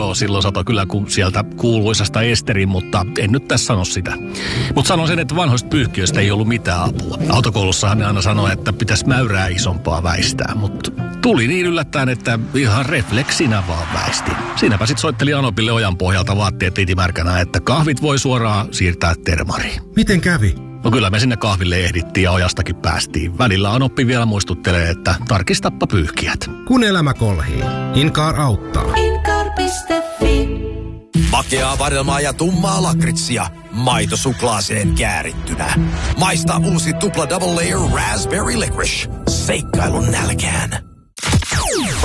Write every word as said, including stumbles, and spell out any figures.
joo, silloin sato kyllä kun sieltä kuuluisasta Esterin, mutta en nyt tässä sano sitä. Mutta sanon sen, että vanhoista pyyhkiöistä ei ollut mitään apua. Autokoulussahan ne aina sanoi, että pitäisi mäyrää isompaa väistää, mutta tuli niin yllättäen, että ihan refleksinä vaan väisti. Siinäpä sit soitteli Anopille ojan pohjalta vaatteet litimärkänä, että kahvit voi suoraan siirtää termariin. Miten kävi? No kyllä me sinne kahville ehdittiin ja ojastakin päästiin. Välillä Anoppi vielä muistuttelee, että tarkistappa pyyhkiät. Kun elämä kolhii, Incar auttaa. Incar piste fi. Makeaa vadelmaa ja tummaa lakritsia. Maito suklaaseen käärittynä. Maista uusi tupla double layer raspberry licorice. Seikkailun nälkään.